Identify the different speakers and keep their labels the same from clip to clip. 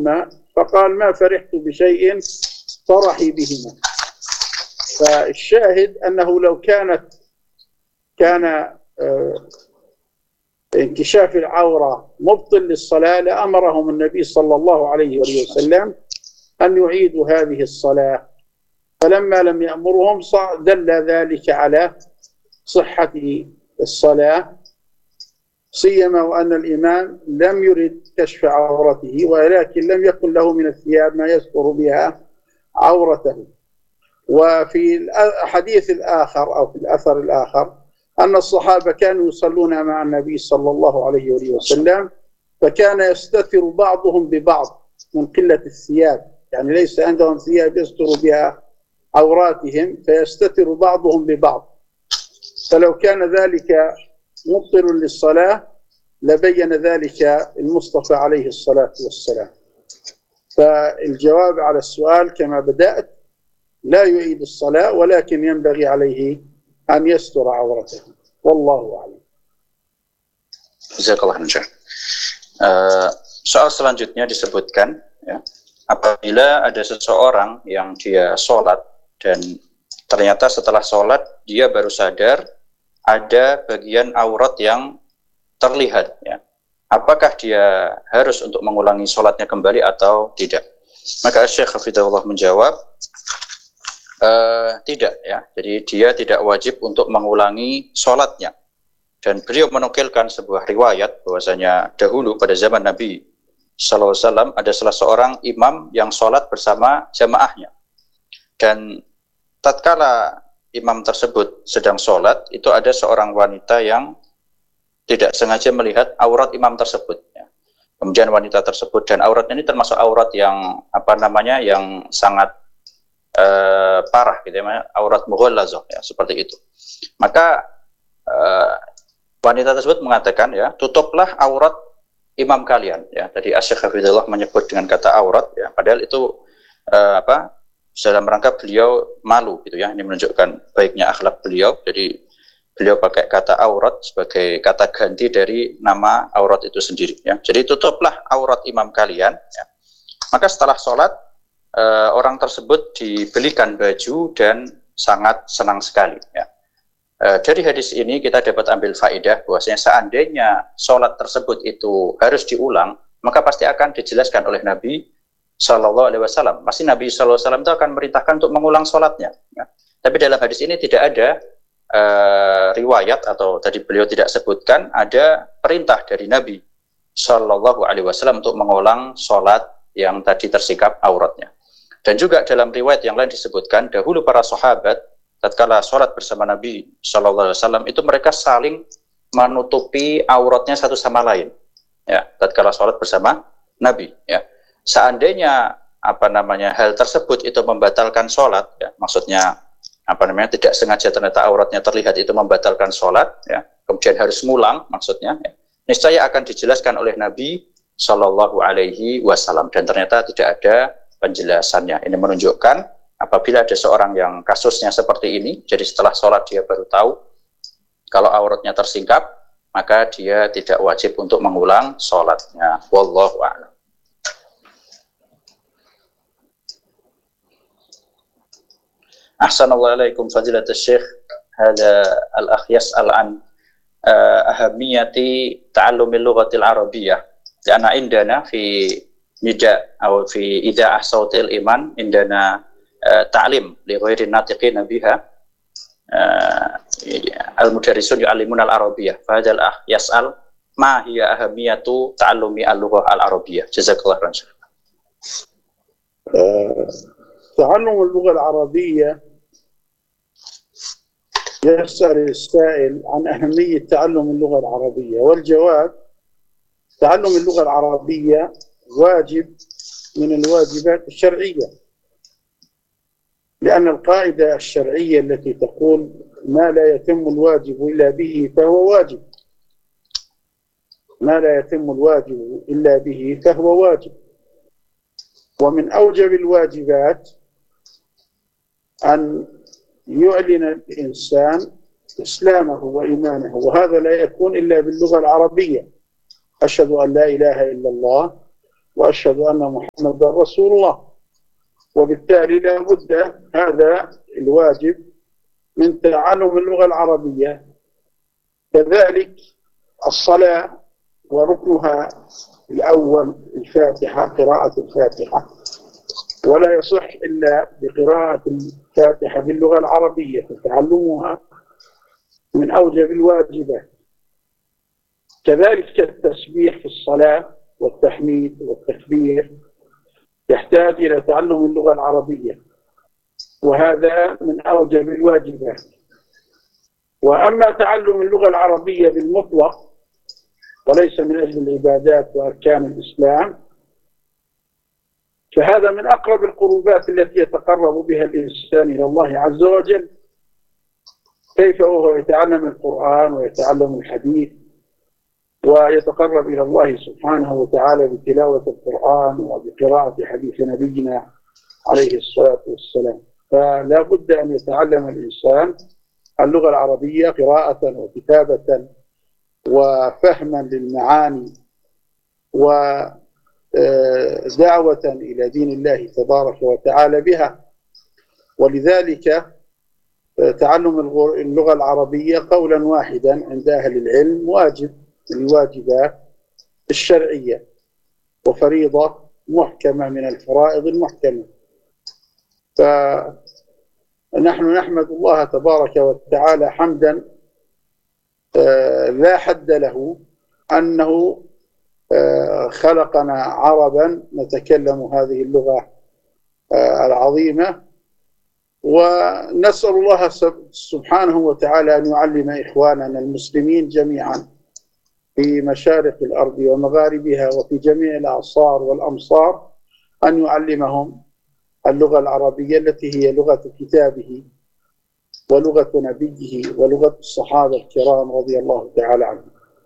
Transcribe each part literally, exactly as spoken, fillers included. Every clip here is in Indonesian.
Speaker 1: بهما فقال ما فرحت بشيء فرحي بهما. فالشاهد أنه لو كانت كان انكشاف العورة مبطل للصلاة لأمرهم النبي صلى الله عليه وسلم أن يعيدوا هذه الصلاة، فلما لم يأمرهم دل ذلك على صحة الصلاة، سيما وأن الإمام لم يرد كشف عورته ولكن لم يكن له من الثياب ما يستر بها عورته. وفي الحديث الآخر أو في الأثر الآخر أن الصحابة كانوا يصلون مع النبي صلى الله عليه وسلم فكان يستتر بعضهم ببعض من قلة الثياب، يعني ليس عندهم ثياب يستر بها عوراتهم فيستتر بعضهم ببعض، فلو كان ذلك مبطل للصلاة لبين ذلك المصطفى عليه الصلاة والسلام. فالجواب على السؤال كما بدأت، لا يعيد الصلاة ولكن ينبغي عليه أن يستر عورته، والله أعلم.
Speaker 2: Jazakallah khairan. Uh, soal selanjutnya disebutkan, ya, apabila ada seseorang yang dia sholat dan ternyata setelah sholat dia baru sadar ada bagian aurat yang terlihat, ya, apakah dia harus untuk mengulangi sholatnya kembali atau tidak? Maka Syekh Hafidhahullah menjawab, Uh, tidak, ya. Jadi dia tidak wajib untuk mengulangi sholatnya. Dan beliau menukilkan sebuah riwayat bahwasanya dahulu pada zaman Nabi Sallallahu Alaihi Wasallam ada salah seorang imam yang sholat bersama jamaahnya. Dan tatkala imam tersebut sedang sholat, itu ada seorang wanita yang tidak sengaja melihat aurat imam tersebut. Ya. Kemudian wanita tersebut, dan auratnya ini termasuk aurat yang apa namanya, yang sangat Uh, parah, gitu ya, aurat mughallazah, ya, seperti itu. Maka uh, wanita tersebut mengatakan, ya, tutuplah aurat imam kalian, ya. Tadi Asy-Syaikh Hafizahullah menyebut dengan kata aurat, ya, padahal itu uh, apa dalam rangka beliau malu, gitu ya. Ini menunjukkan baiknya akhlak beliau. Jadi beliau pakai kata aurat sebagai kata ganti dari nama aurat itu sendiri, ya. Jadi tutuplah aurat imam kalian, ya. Maka setelah sholat Uh, orang tersebut dibelikan baju dan sangat senang sekali, ya. Uh, dari hadis ini kita dapat ambil faedah bahwasanya seandainya sholat tersebut itu harus diulang, maka pasti akan dijelaskan oleh Nabi Shallallahu Alaihi Wasallam. Pasti Nabi Shallallahu Alaihi Wasallam itu akan merintahkan untuk mengulang sholatnya, ya. Tapi dalam hadis ini tidak ada uh, riwayat atau tadi beliau tidak sebutkan ada perintah dari Nabi Shallallahu Alaihi Wasallam untuk mengulang sholat yang tadi tersikap auratnya. Dan juga dalam riwayat yang lain disebutkan dahulu para sahabat tatkala sholat bersama Nabi Shallallahu Alaihi Wasallam itu mereka saling menutupi auratnya satu sama lain, ya, tatkala sholat bersama Nabi, ya. Seandainya apa namanya hal tersebut itu membatalkan sholat, ya, maksudnya apa namanya tidak sengaja ternyata auratnya terlihat itu membatalkan sholat, ya, kemudian harus ngulang maksudnya, ya, niscaya akan dijelaskan oleh Nabi Shallallahu Alaihi Wasallam, dan ternyata tidak ada penjelasannya. Ini menunjukkan apabila ada seorang yang kasusnya seperti ini, jadi setelah sholat dia baru tahu kalau auratnya tersingkap, maka dia tidak wajib untuk mengulang sholatnya. Wallahu a'lam. Ahsanallahu alaikum fadilatul syekh. Hada al-akh yas'al an uh, ahamiyati ta'allumil lughatil arabiyyah. Karena indana fi nida atau fi ida'ah sautil iman indana uh, ta'lim li ghairi natiqina biha uh, al-mudarrisun yu'allimuna al-arabiyyah. Fa hadzal akh yas'al ma hiya ahamiyatu ta'allumi al-lughah al-arabiyyah. Jazakallahu khairan.
Speaker 1: تعلم اللغة العربية، يسأل السائل عن أهمية تعلم اللغة العربية، والجواب تعلم اللغة العربية واجب من الواجبات الشرعية، لأن القاعدة الشرعية التي تقول ما لا يتم الواجب إلا به فهو واجب، ما لا يتم الواجب إلا به فهو واجب. ومن أوجب الواجبات أن يعلن الإنسان إسلامه وإيمانه، وهذا لا يكون إلا باللغة العربية. أشهد أن لا إله إلا الله وأشهد أن محمدا رسول الله. وبالتالي لا بد هذا الواجب من تعلم اللغة العربية. كذلك الصلاة وركنها الأول الفاتحة، قراءة الفاتحة، ولا يصح إلا بقراءة الفاتحة باللغة العربية، فتعلمها من أوجب الواجبات. كذلك التسبيح في الصلاة والتحميد والتكبير يحتاج إلى تعلم اللغة العربية، وهذا من أوجب الواجبات. وأما تعلم اللغة العربية بالمطلق وليس من أجل العبادات وأركان الإسلام، فهذا من أقرب القربات التي يتقرب بها الإنسان إلى الله عز وجل. كيف هو يتعلم القرآن ويتعلم الحديث ويتقرب إلى الله سبحانه وتعالى بتلاوة القرآن وبقراءة حديث نبينا عليه الصلاة والسلام. فلا بد أن يتعلم الإنسان اللغة العربية قراءة وكتابة وفهما للمعاني ودعوة إلى دين الله تبارك وتعالى بها. ولذلك تعلم اللغة العربية قولا واحدا عند أهل العلم واجب من الواجبات الشرعية وفريضة محكمة من الفرائض المحكمة. فنحن نحمد الله تبارك وتعالى حمدا لا حد له أنه خلقنا عربا نتكلم هذه اللغة العظيمة، ونسأل الله سبحانه وتعالى أن يعلم إخواننا المسلمين جميعا في مشارق الأرض ومغاربها وفي جميع الأعصار والأمصار أن يعلمهم اللغة العربية التي هي لغة كتابه ولغة نبيه ولغة الصحابة الكرام رضي الله تعالى عنهم.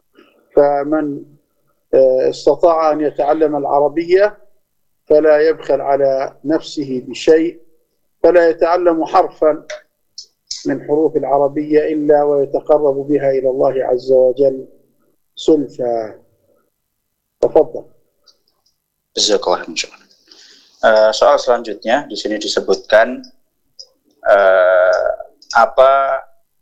Speaker 1: فمن استطاع أن يتعلم العربية فلا يبخل على نفسه بشيء، فلا يتعلم حرفا من حروف العربية إلا ويتقرب بها إلى الله عز وجل سلفا. تفضل.
Speaker 2: Jazakallah. Uh, soal selanjutnya di sini disebutkan uh, apa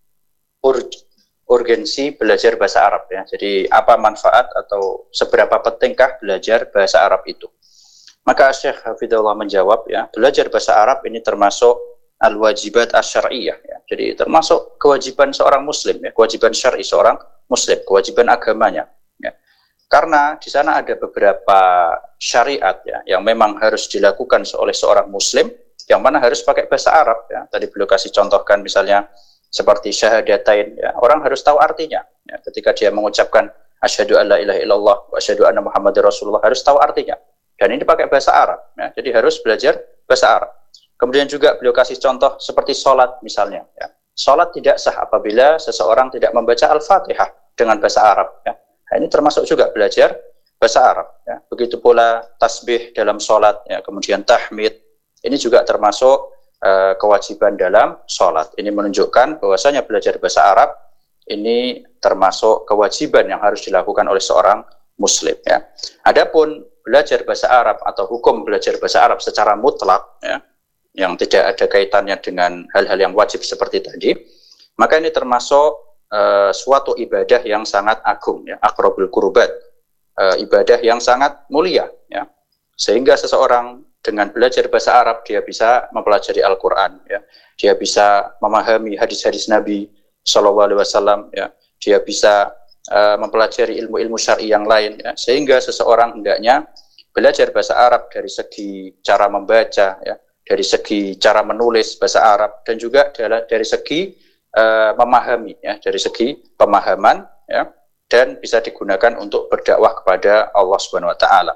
Speaker 2: ur- urgensi belajar bahasa Arab ya. Jadi apa manfaat atau seberapa pentingkah belajar bahasa Arab itu? Maka Syekh Hafidhullah menjawab ya, belajar bahasa Arab ini termasuk al-wajibat asy-syar'iyyah ya. Jadi termasuk kewajiban seorang muslim ya, kewajiban syar'i seorang muslim, kewajiban agamanya ya. Karena di sana ada beberapa syariat ya yang memang harus dilakukan oleh seorang muslim yang mana harus pakai bahasa Arab ya. Tadi beliau kasih contohkan misalnya seperti syahadatain ya, orang harus tahu artinya ya. Ketika dia mengucapkan asyhadu alla ilaha illallah wa asyhadu anna muhammadar rasulullah harus tahu artinya. Dan ini pakai bahasa Arab ya. Jadi harus belajar bahasa Arab. Kemudian juga beliau kasih contoh seperti sholat misalnya ya. Sholat tidak sah apabila seseorang tidak membaca Al-Fatihah dengan bahasa Arab ya. Nah, ini termasuk juga belajar bahasa Arab ya. Begitu pula tasbih dalam sholat ya, kemudian tahmid ini juga termasuk uh, kewajiban dalam sholat. Ini menunjukkan bahwasanya belajar bahasa Arab ini termasuk kewajiban yang harus dilakukan oleh seorang muslim ya. Adapun belajar bahasa Arab atau hukum belajar bahasa Arab secara mutlak ya, yang tidak ada kaitannya dengan hal-hal yang wajib seperti tadi, maka ini termasuk uh, suatu ibadah yang sangat agung ya, aqrabul qurbat, uh, ibadah yang sangat mulia ya. Sehingga seseorang dengan belajar bahasa Arab dia bisa mempelajari Al-Qur'an ya. Dia bisa memahami hadis-hadis Nabi sallallahu alaihi wasallam ya. Dia bisa uh, mempelajari ilmu-ilmu syar'i yang lain ya. Sehingga seseorang hendaknya belajar bahasa Arab dari segi cara membaca ya, dari segi cara menulis bahasa Arab, dan juga dari segi uh, memahami ya, dari segi pemahaman ya, dan bisa digunakan untuk berdakwah kepada Allah Subhanahu wa taala.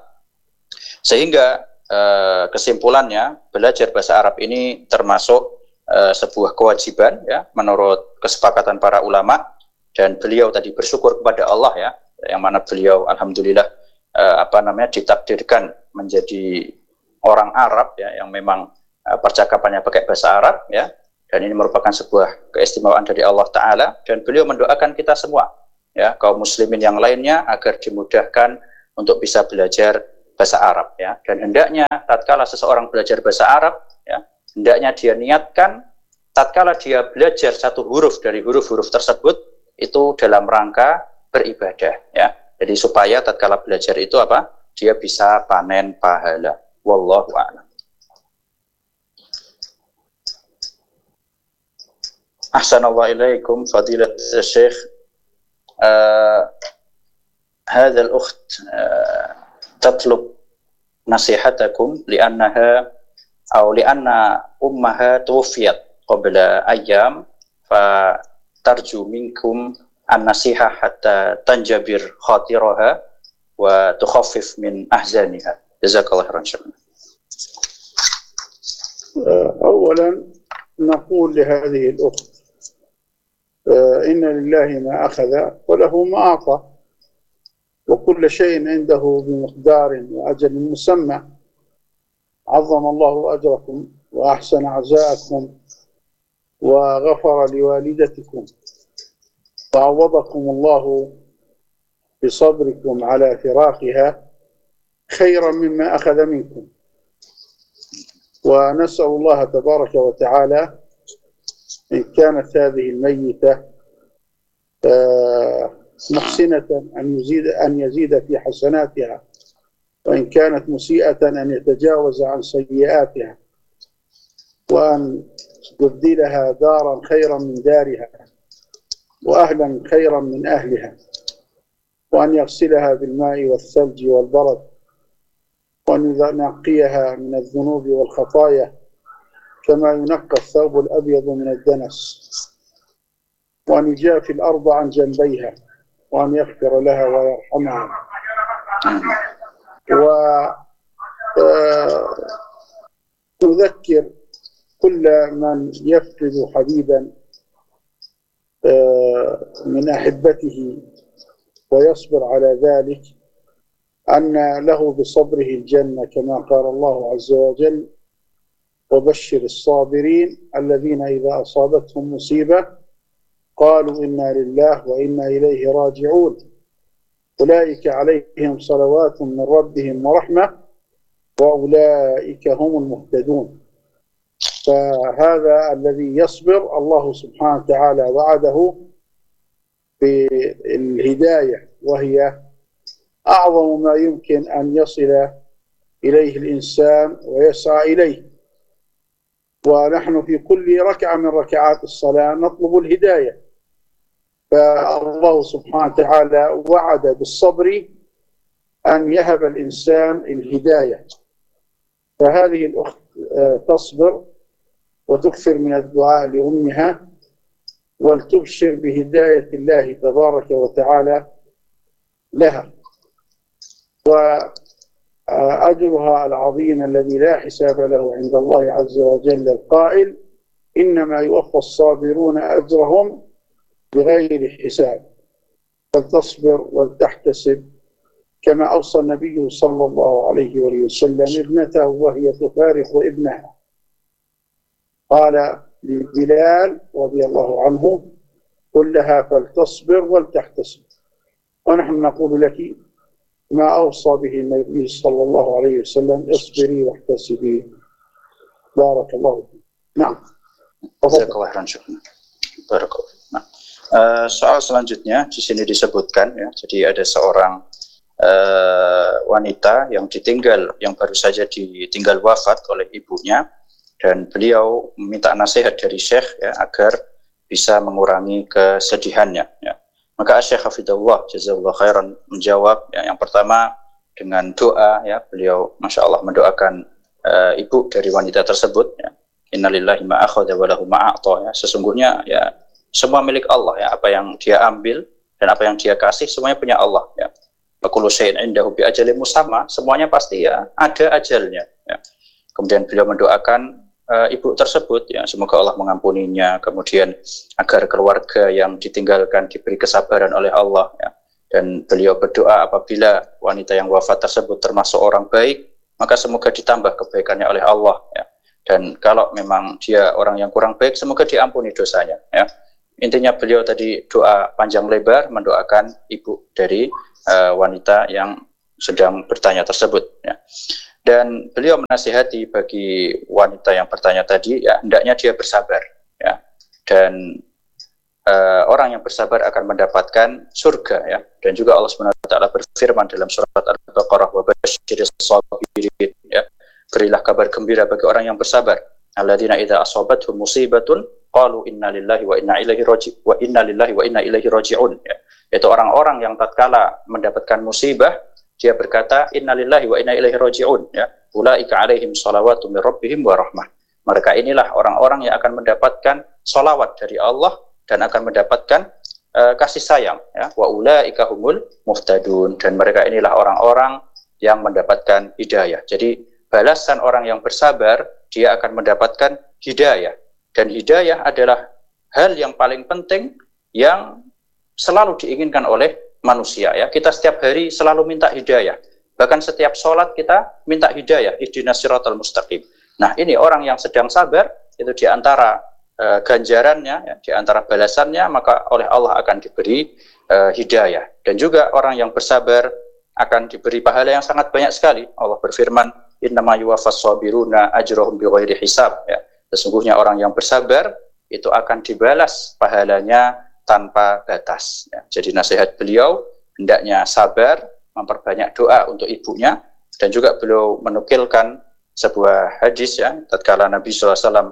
Speaker 2: Sehingga uh, kesimpulannya belajar bahasa Arab ini termasuk uh, sebuah kewajiban ya menurut kesepakatan para ulama, dan beliau tadi bersyukur kepada Allah ya, yang mana beliau alhamdulillah uh, apa namanya ditakdirkan menjadi orang Arab ya, yang memang uh, percakapannya pakai bahasa Arab ya, dan ini merupakan sebuah keistimewaan dari Allah Ta'ala, dan beliau mendoakan kita semua ya, kaum muslimin yang lainnya agar dimudahkan untuk bisa belajar bahasa Arab ya. Dan hendaknya tatkala seseorang belajar bahasa Arab ya, hendaknya dia niatkan tatkala dia belajar satu huruf dari huruf-huruf tersebut itu dalam rangka beribadah ya. Jadi supaya tatkala belajar itu apa? Dia bisa panen pahala. Wallahu a'lam. Ahsanallahu ilaikum fadilat Syekh. Uh, هذا الأخت uh, تطلب نصيحتكم لأنها أو لأن أمها توفيت قبل أيام فترجو منكم النصيحة حتى تنجبر خاطرها وتخفف من أحزانها. جزاك الله خيرا.
Speaker 1: أولا نقول لهذه الأخت إن لله ما أخذ وله ما أعطى وكل شيء عنده بمقدار وأجل مسمى. عظم الله أجركم وأحسن عزاءكم وغفر لوالدتكم وعوضكم الله بصبركم على فراقها خيرا مما أخذ منكم. ونسأل الله تبارك وتعالى إن كانت هذه الميتة محسنة أن يزيد أن يزيد في حسناتها، وإن كانت مسيئة أن يتجاوز عن سيئاتها، وأن يبدلها دارا خيرا من دارها وأهلا خيرا من أهلها، وأن يغسلها بالماء والثلج والبرد، وأن ينقيها من الذنوب والخطايا كما ينقى الثوب الأبيض من الدنس، وأن يجافي الأرض عن جنبيها، وأن يغفر لها ويرحمها. ونذكر كل من يفقد حبيبا من أحبته ويصبر على ذلك أن له بصبره الجنة كما قال الله عز وجل: وبشر الصابرين الذين إذا أصابتهم مصيبة قالوا إنا لله وإنا إليه راجعون أولئك عليهم صلوات من ربهم ورحمة وأولئك هم المهتدون. فهذا الذي يصبر الله سبحانه وتعالى وعده بالهداية، وهي أعظم ما يمكن أن يصل إليه الإنسان ويسعى إليه. ونحن في كل ركعة من ركعات الصلاة نطلب الهداية، فالله سبحانه وتعالى وعد بالصبر أن يهب الإنسان الهداية. فهذه الأخت تصبر وتكثر من الدعاء لأمها، ولتبشر بهداية الله تبارك وتعالى لها، وأجرها العظيم الذي لا حساب له عند الله عز وجل القائل: إنما يوفى الصابرون أجرهم بغير حساب. فلتصبر ولتحتسب كما أوصى النبي صلى الله عليه وسلم ابنته وهي تفارق ابنها، قال لبلال رضي الله عنه: قل لها فلتصبر ولتحتسب. ونحن نقول لك ما أوصى به النبي صلى الله عليه وسلم: اصبري واحتسبي. بارك الله فيك. نعم.
Speaker 2: Jazakallah khairan. Barakallah. Nah, uh, soal selanjutnya di sini disebutkan ya, jadi ada seorang uh, wanita yang ditinggal, yang baru saja ditinggal wafat oleh ibunya, dan beliau meminta nasihat dari Syekh ya, agar bisa mengurangi kesedihannya ya. Maka Syekh Hafidhullah jazakallahu khairan menjawab ya, yang pertama dengan doa ya, beliau Masya Allah mendoakan uh, ibu dari wanita tersebut ya. Innalillahi ma akhadha wa lahu ma a'ta ya. Sesungguhnya ya semua milik Allah ya, apa yang dia ambil dan apa yang dia kasih semuanya punya Allah ya. Wa kullu syai'in 'indahu bi ajalin musamma, semuanya pasti ya ada ajalnya ya. Kemudian beliau mendoakan uh, ibu tersebut ya, semoga Allah mengampuninya, kemudian agar keluarga yang ditinggalkan diberi kesabaran oleh Allah ya. Dan beliau berdoa apabila wanita yang wafat tersebut termasuk orang baik, maka semoga ditambah kebaikannya oleh Allah ya. Dan kalau memang dia orang yang kurang baik, semoga diampuni dosanya ya. Intinya beliau tadi doa panjang lebar mendoakan ibu dari uh, wanita yang sedang bertanya tersebut ya. Dan beliau menasihati bagi wanita yang bertanya tadi ya, hendaknya dia bersabar ya. Dan uh, orang yang bersabar akan mendapatkan surga ya. Dan juga Allah Subhanahu wa taala berfirman dalam surat Al-Baqarah, wa basyiris sabirin ya. Berilah kabar gembira bagi orang yang bersabar. Alladzina idza asabathum musibatun qalu inna lillahi wa inna ilaihi raji'un wa inna lillahi wa inna ilaihi raji'un ya. Itu orang-orang yang tatkala mendapatkan musibah dia berkata innalillahi wa inna ilaihi raji'un ya. Ulaika alaihim shalawatu mir rabbihim wa rahmah. Mereka inilah orang-orang yang akan mendapatkan shalawat dari Allah dan akan mendapatkan uh, kasih sayang ya. Wa ulaika humul muhtadun, dan mereka inilah orang-orang yang mendapatkan hidayah. Jadi balasan orang yang bersabar dia akan mendapatkan hidayah, dan hidayah adalah hal yang paling penting yang selalu diinginkan oleh manusia ya. Kita setiap hari selalu minta hidayah. Bahkan setiap sholat kita minta hidayah, ihdinas siratal mustaqim. Nah, ini orang yang sedang sabar itu di antara uh, ganjarannya ya, di antara balasannya maka oleh Allah akan diberi uh, hidayah. Dan juga orang yang bersabar akan diberi pahala yang sangat banyak sekali. Allah berfirman, innama yuwaffas sabiruna ajrahum bighairi hisab ya. Sesungguhnya orang yang bersabar itu akan dibalas pahalanya tanpa batas ya. Jadi nasihat beliau hendaknya sabar, memperbanyak doa untuk ibunya, dan juga beliau menukilkan sebuah hadis ya, tatkala Nabi shallallahu alaihi wasallam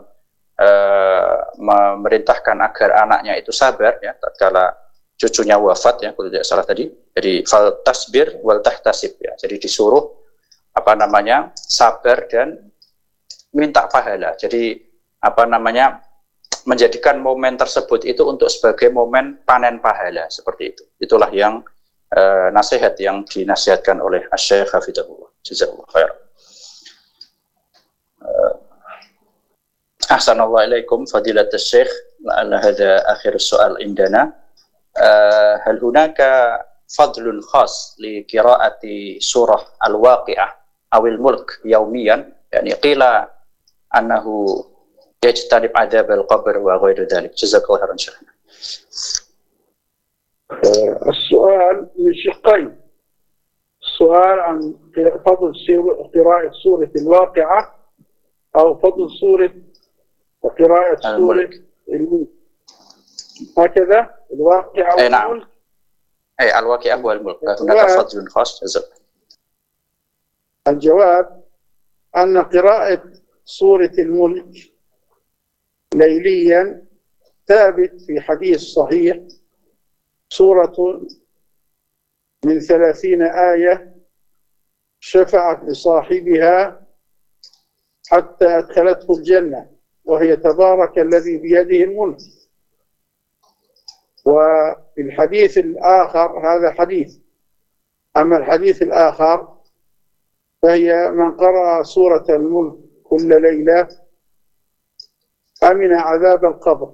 Speaker 2: uh, memerintahkan agar anaknya itu sabar ya, tatkala cucunya wafat ya, kalau tidak salah tadi. Jadi fal tasbir wal tahtasib ya. Jadi disuruh apa namanya sabar dan minta pahala. Jadi apa namanya menjadikan momen tersebut itu untuk sebagai momen panen pahala, seperti itu. Itulah yang uh, nasihat yang dinasihatkan oleh Asy-Syaikh Hafizahullah. Jazakallahu khairan. Uh, Ahsanallahu ilaikum fadilatul Syekh. La'alla hadza akhir soal indana. Uh, hal hunaka fadlun khas li qiraati surah Al-Waqi'ah awil mulk yaumiyan, yani qila annahu yajtanib adab al-qabr wa ghairu dhalik. Jazakallahu khairan syekhna.
Speaker 1: السؤال من شقين. السؤال عن فضل قراءة سورة الواقعة أو فضل سورة وقراءة سورة الملك. هكذا الواقعة
Speaker 2: والملك. نعم. أي الواقعة والملك. هناك فضل خاص.
Speaker 1: الجواب أن قراءة سورة الملك ليليا ثابت في حديث صحيح، سورة من ثلاثين آية شفعت لصاحبها حتى أدخلته الجنة، وهي تبارك الذي بيده الملك. وفي الحديث الآخر هذا حديث، أما الحديث الآخر فهي من قرأ سورة الملك كل ليلة أمن عذاب القبر.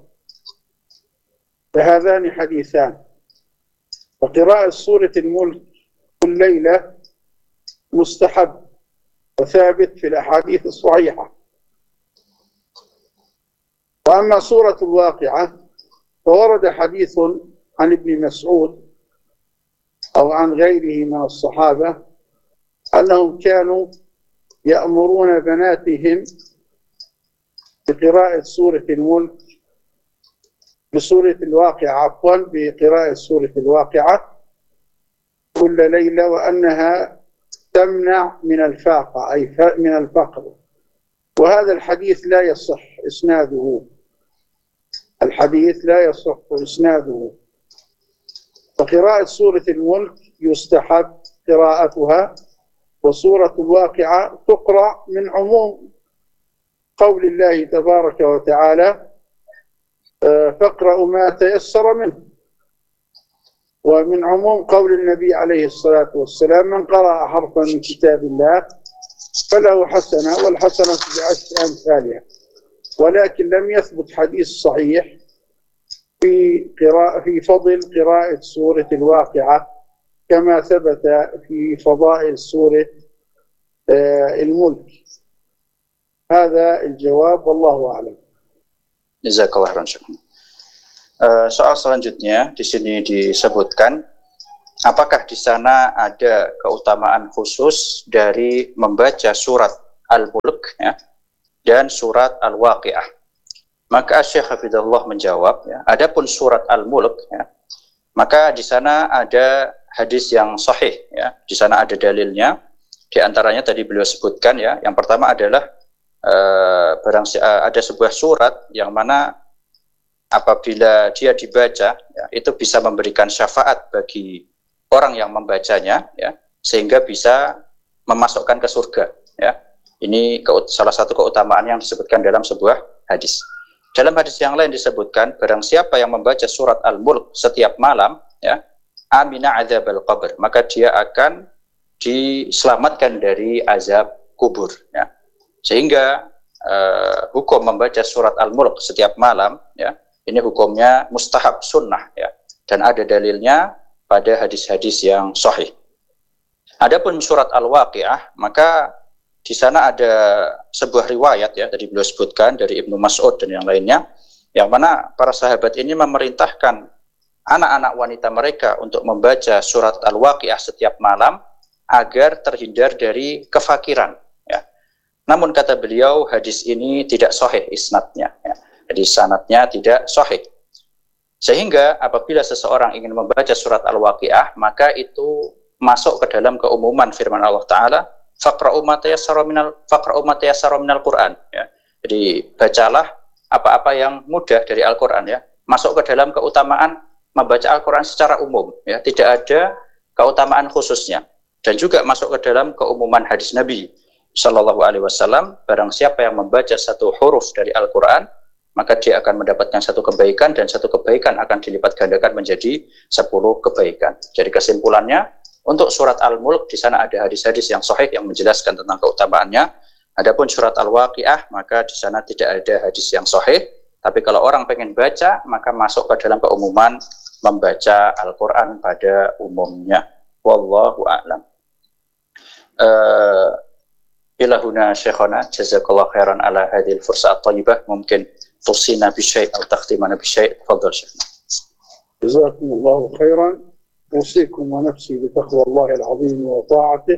Speaker 1: فهذان حديثان. وقراءة سورة الملك كل ليلة مستحب وثابت في الأحاديث الصحيحة. وأما سورة الواقعة فورد حديث عن ابن مسعود أو عن غيره من الصحابة أنهم كانوا يأمرون بناتهم بقراءة سورة الملك بسورة الواقعة عفوا بقراءة سورة الواقعة كل ليلة، وأنها تمنع من الفاقة أي من الفقر. وهذا الحديث لا يصح إسناده، الحديث لا يصح إسناده. فقراءة سورة الملك يستحب قراءتها، وسورة الواقعة تقرأ من عموم قول الله تبارك وتعالى فاقرأوا ما تيسر منه، ومن عموم قول النبي عليه الصلاة والسلام من قرأ حرفا من كتاب الله فله حسنة والحسنة بعشر أمثالها. ولكن لم يثبت حديث صحيح في قراءة في فضل قراءة سورة الواقعة كما ثبت في فضائل سورة الملك. هذا الجواب والله أعلم.
Speaker 2: Jazakallahu khairan. Uh, soal selanjutnya di sini disebutkan apakah di sana ada keutamaan khusus dari membaca surat Al-Mulk ya, dan surat Al-Waqi'ah? Maka Syekh Hafizahullah menjawab, ya, adapun surat Al-Mulk, ya, maka di sana ada hadis yang sahih, ya, di sana ada dalilnya. Di antaranya tadi beliau sebutkan, ya, yang pertama adalah uh, barang uh, ada sebuah surat yang mana apabila dia dibaca, ya, itu bisa memberikan syafaat bagi orang yang membacanya, ya, sehingga bisa memasukkan ke surga. Ya. Ini salah satu keutamaan yang disebutkan dalam sebuah hadis. Dalam hadis yang lain disebutkan, barang siapa yang membaca surat Al-Mulk setiap malam, ya, amina adzabal qabr, maka dia akan diselamatkan dari azab kubur. Ya. Sehingga uh, hukum membaca surat Al-Mulk setiap malam, ya, ini hukumnya mustahab sunnah, ya, dan ada dalilnya pada hadis-hadis yang sahih. Adapun surat Al-Waqi'ah, maka di sana ada sebuah riwayat, ya, tadi beliau sebutkan dari Ibnu Mas'ud dan yang lainnya, yang mana para sahabat ini memerintahkan anak-anak wanita mereka untuk membaca surat Al-Waqi'ah setiap malam agar terhindar dari kefakiran. Ya. Namun kata beliau, hadis ini tidak sahih isnadnya. Ya. Jadi sanadnya tidak sahih. Sehingga apabila seseorang ingin membaca surat Al-Waqi'ah, maka itu masuk ke dalam keumuman firman Allah Ta'ala, faqra'u ma tayassara minal faqra'u ma tayassara minal Qur'an, ya. Jadi bacalah apa-apa yang mudah dari Al-Qur'an, ya. Masuk ke dalam keutamaan membaca Al-Qur'an secara umum, ya. Tidak ada keutamaan khususnya. Dan juga masuk ke dalam keumuman hadis Nabi sallallahu alaihi wasallam, barang siapa yang membaca satu huruf dari Al-Qur'an, maka dia akan mendapatkan satu kebaikan, dan satu kebaikan akan dilipat gandakan menjadi sepuluh kebaikan. Jadi kesimpulannya, untuk surat Al-Mulk di sana ada hadis-hadis yang sahih yang menjelaskan tentang keutamaannya. Adapun surat Al-Waqi'ah, maka di sana tidak ada hadis yang sahih. Tapi kalau orang pengen baca, maka masuk ke dalam keumuman membaca Al-Quran pada umumnya. Wallahu a'lam. Uh, ilahuna syekhana jazakallah khairan ala hadil fursat tayyibah. Mungkin tusina bisyai' atau takhtimana bisyai'. Fadhal syekhna.
Speaker 1: Jazakumullahu khairan. أوصيكم ونفسي بتقوى الله العظيم وطاعته،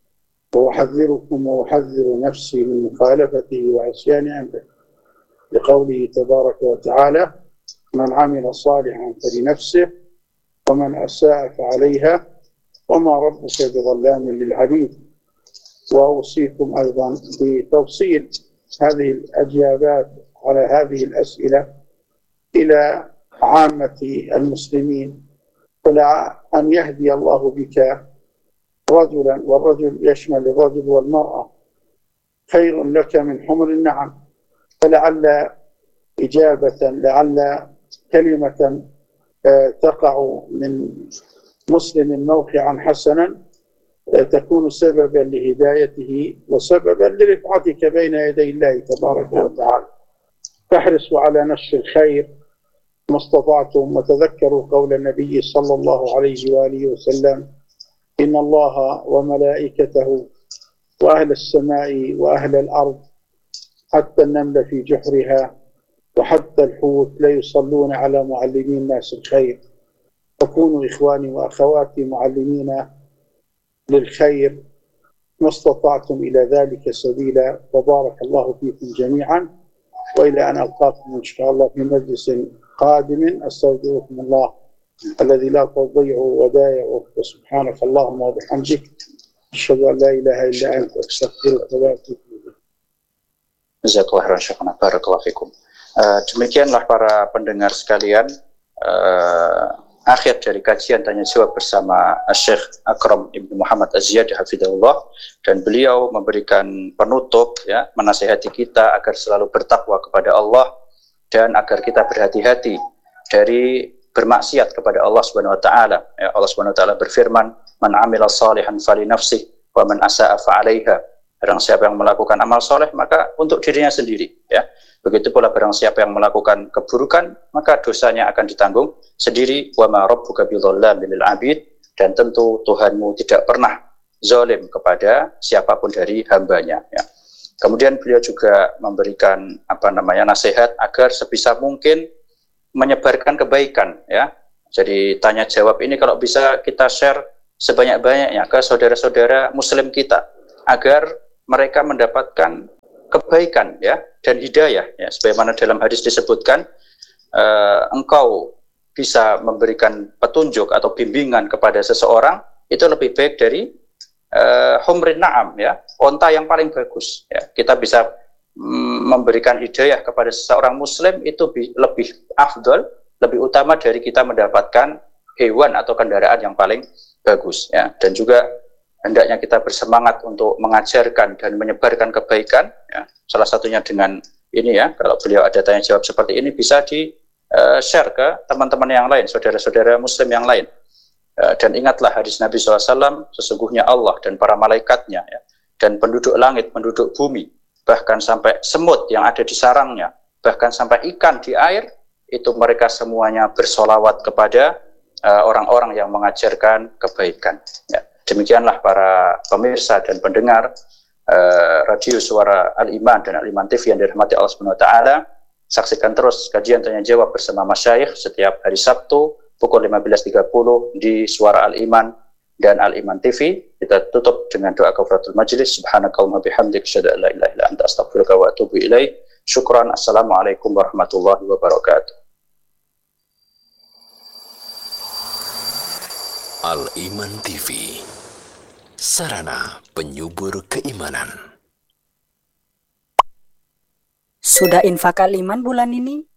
Speaker 1: وأحذركم وأحذر نفسي من مخالفته وعصيان أمره، لقوله تبارك وتعالى: من عمل صالحا فلنفسه ومن أساء فعليها وما ربك بظلام للعبيد. وأوصيكم أيضا بتوصيل هذه الإجابات على هذه الأسئلة إلى عامة المسلمين، فلا أن يهدي الله بك رجلا، والرجل يشمل الرجل والمرأة، خير لك من حمر النعم. فلعل إجابة، لعل كلمة تقع من مسلم موقعا حسنا تكون سببا لهدايته وسببا لرفعتك بين يدي الله تبارك وتعالى. فاحرصوا على نشر الخير ما استطعتم، وتذكروا قول النبي صلى الله عليه وآله وسلم: إن الله وملائكته وأهل السماء وأهل الأرض حتى النمل في جحرها وحتى الحوت لا يصلون على معلمي الناس الخير. فكونوا إخواني وأخواتي معلمين للخير ما استطعتم إلى ذلك سبيلا. وبارك الله فيكم جميعا، وإلى أن ألقاكم إن شاء الله في مجلس قادم. أستودعكم الله الذي لا تضيع ودائعه، وسبحانك اللهم وبحمدك أشهد أن لا إله إلا أنت أستغفرك وأتوب إليك.
Speaker 2: Jazakallahu khairan syekhana, barakallahu fikum. Uh, demikianlah para pendengar sekalian, uh, akhir dari kajian tanya jawab bersama Syekh Akram Ibnu Muhammad Az-Ziyadah hafizahullah, dan beliau memberikan penutup, ya, menasihati kita agar selalu bertakwa kepada Allah dan agar kita berhati-hati dari bermaksiat kepada Allah Subhanahu wa taala. Ya, Allah Subhanahu wa taala berfirman, "Man 'amila shalihan fali nafsihi wa man asa'a fa 'alaiha." Barang siapa yang melakukan amal soleh, maka untuk dirinya sendiri, ya. Begitu pula barang siapa yang melakukan keburukan, maka dosanya akan ditanggung sendiri. Wa ma rabbuka bidzallamin lil 'abid, dan tentu Tuhanmu tidak pernah zalim kepada siapapun dari hambanya, ya. Kemudian beliau juga memberikan apa namanya nasihat agar sebisa mungkin menyebarkan kebaikan, ya, Jadi tanya jawab ini kalau bisa kita share sebanyak-banyaknya ke saudara-saudara muslim kita agar mereka mendapatkan kebaikan ya dan hidayah ya, sebagaimana dalam hadis disebutkan uh, engkau bisa memberikan petunjuk atau bimbingan kepada seseorang itu lebih baik dari uh, humrin na'am ya, onta yang paling bagus ya. Kita bisa mm, memberikan hidayah kepada seseorang muslim itu bi- lebih afdal, lebih utama dari kita mendapatkan hewan atau kendaraan yang paling bagus ya. Dan juga hendaknya kita bersemangat untuk mengajarkan dan menyebarkan kebaikan ya. Salah satunya dengan ini ya, kalau beliau ada tanya jawab seperti ini bisa di uh, share ke teman-teman yang lain, saudara-saudara muslim yang lain. Uh, dan ingatlah hadis Nabi shallallahu alaihi wasallam, sesungguhnya Allah dan para malaikatnya ya, dan penduduk langit, penduduk bumi, bahkan sampai semut yang ada di sarangnya, bahkan sampai ikan di air, itu mereka semuanya bersolawat kepada uh, orang-orang yang mengajarkan kebaikan ya. Demikianlah para pemirsa dan pendengar uh, radio Suara Al-Iman dan Al-Iman T V yang dirahmati Allah Subhanahu wa taala. Saksikan terus kajian tanya jawab bersama Masyayikh setiap hari Sabtu pukul lima belas tiga puluh di Suara Al-Iman dan Al-Iman T V. Kita tutup dengan doa kafaratul majlis. Subhanakallahumma bihamdika asyhadu an la ilaha illa anta astaghfiruka wa atubu ilaik. Syukran. Assalamualaikum warahmatullahi wabarakatuh.
Speaker 3: Al-Iman T V, sarana penyubur keimanan.
Speaker 4: Sudah infak Al-Iman bulan ini?